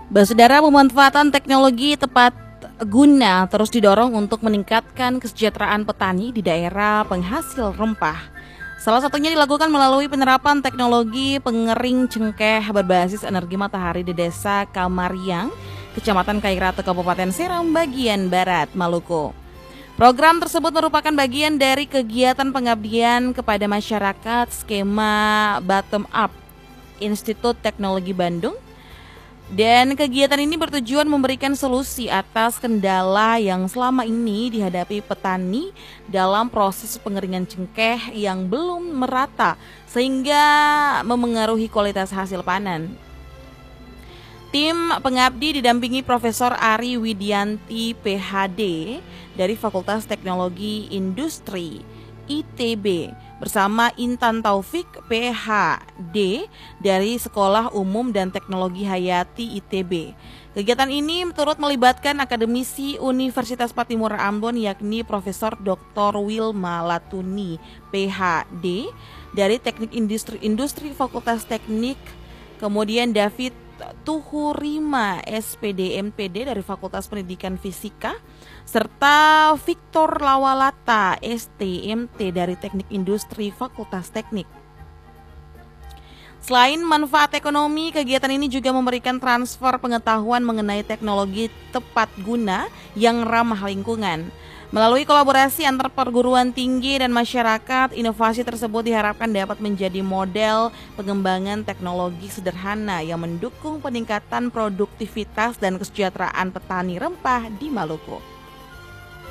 Saudara, pemanfaatan teknologi tepat guna terus didorong untuk meningkatkan kesejahteraan petani di daerah penghasil rempah. Salah satunya dilakukan melalui penerapan teknologi pengering cengkeh berbasis energi matahari di Desa Kamariang, Kecamatan Kairatu, Kabupaten Seram, bagian Barat, Maluku. Program tersebut merupakan bagian dari kegiatan pengabdian kepada masyarakat skema bottom up Institut Teknologi Bandung. Dan kegiatan ini bertujuan memberikan solusi atas kendala yang selama ini dihadapi petani dalam proses pengeringan cengkeh yang belum merata sehingga memengaruhi kualitas hasil panen. Tim pengabdi didampingi Profesor Ari Widianti PhD dari Fakultas Teknologi Industri ITB bersama Intan Taufik PhD dari Sekolah Umum dan Teknologi Hayati ITB. Kegiatan ini turut melibatkan akademisi Universitas Patimura Ambon yakni Profesor Dr. Wilma Latuni PhD dari Teknik Industri Fakultas Teknik, kemudian David Tuhurima SPD MPD dari Fakultas Pendidikan Fisika, serta Victor Lawalata STMT dari Teknik Industri Fakultas Teknik. Selain manfaat ekonomi, kegiatan ini juga memberikan transfer pengetahuan mengenai teknologi tepat guna yang ramah lingkungan. Melalui kolaborasi antar perguruan tinggi dan masyarakat, inovasi tersebut diharapkan dapat menjadi model pengembangan teknologi sederhana yang mendukung peningkatan produktivitas dan kesejahteraan petani rempah di Maluku.